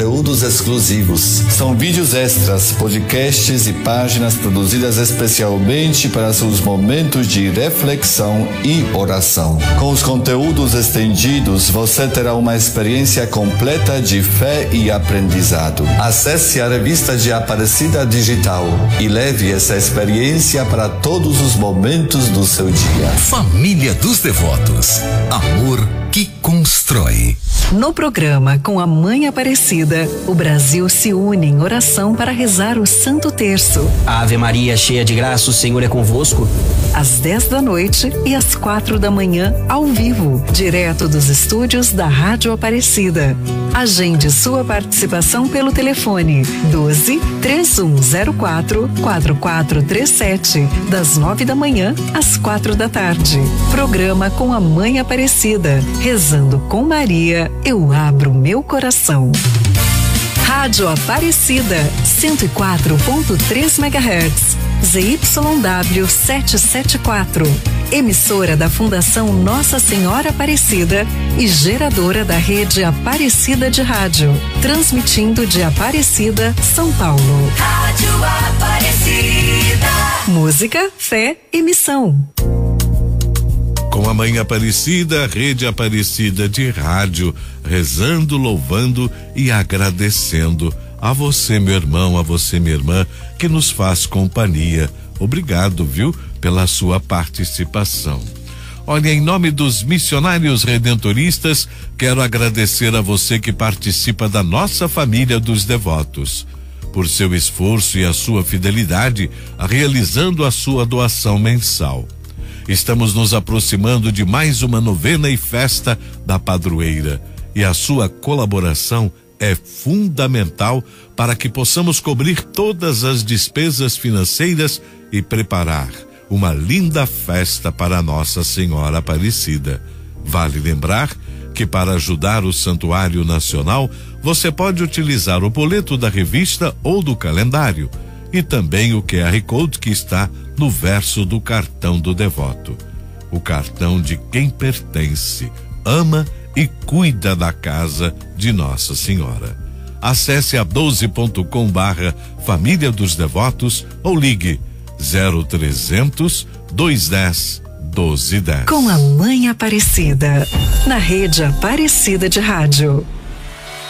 conteúdos exclusivos. São vídeos extras, podcasts e páginas produzidas especialmente para seus momentos de reflexão e oração. Com os conteúdos estendidos, você terá uma experiência completa de fé e aprendizado. Acesse a revista de Aparecida Digital e leve essa experiência para todos os momentos do seu dia. Família dos Devotos. Amor que constrói. No programa Com a Mãe Aparecida, o Brasil se une em oração para rezar o Santo Terço. Ave Maria, cheia de graça, o Senhor é convosco. Às 10 da noite e às 4 da manhã, ao vivo, direto dos estúdios da Rádio Aparecida. Agende sua participação pelo telefone 12-3104-4437, das 9 da manhã às 4 da tarde. Programa Com a Mãe Aparecida. Rezando com Maria, eu abro meu coração. Rádio Aparecida, 104.3 MHz, ZYW 774. Emissora da Fundação Nossa Senhora Aparecida e geradora da rede Aparecida de Rádio. Transmitindo de Aparecida, São Paulo. Rádio Aparecida. Música, fé e missão. Com a Mãe Aparecida, Rede Aparecida de Rádio, rezando, louvando e agradecendo a você, meu irmão, a você, minha irmã, que nos faz companhia. Obrigado, viu, pela sua participação. Olha, em nome dos missionários redentoristas, quero agradecer a você que participa da nossa família dos devotos, por seu esforço e a sua fidelidade, realizando a sua doação mensal. Estamos nos aproximando de mais uma novena e festa da padroeira, e a sua colaboração é fundamental para que possamos cobrir todas as despesas financeiras e preparar uma linda festa para Nossa Senhora Aparecida. Vale lembrar que para ajudar o Santuário Nacional, você pode utilizar o boleto da revista ou do calendário, e também o QR Code que está no verso do cartão do devoto. O cartão de quem pertence, ama e cuida da casa de Nossa Senhora. Acesse a 12.com/Família dos Devotos ou ligue 0300 210 1210. Com a Mãe Aparecida, na Rede Aparecida de Rádio.